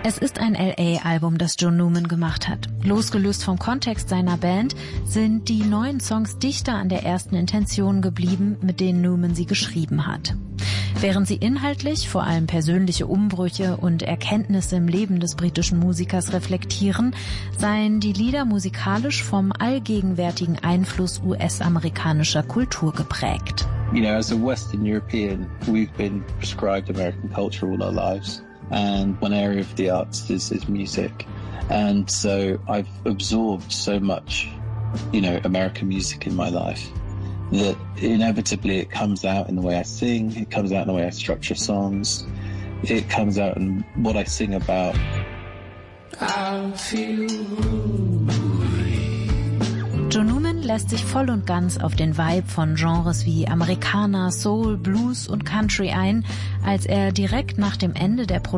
Es ist ein LA-Album, das John Newman gemacht hat. Losgelöst vom Kontext seiner Band sind die neuen Songs dichter an der ersten Intention geblieben, mit denen Newman sie geschrieben hat. Während sie inhaltlich vor allem persönliche Umbrüche und Erkenntnisse im Leben des britischen Musikers reflektieren, seien die Lieder musikalisch vom allgegenwärtigen Einfluss US-amerikanischer Kultur geprägt. You know, as a Western European, we've been prescribed American culture all our lives. And one area of the arts is music. And so I've absorbed so much, you know, American music in my life that inevitably it comes out in the way I sing, it comes out in the way I structure songs, it comes out in what I sing about. I feel John Newman lässt sich voll und ganz auf den Vibe von Genres wie Americana, Soul, Blues und Country ein, als er direkt nach dem Ende der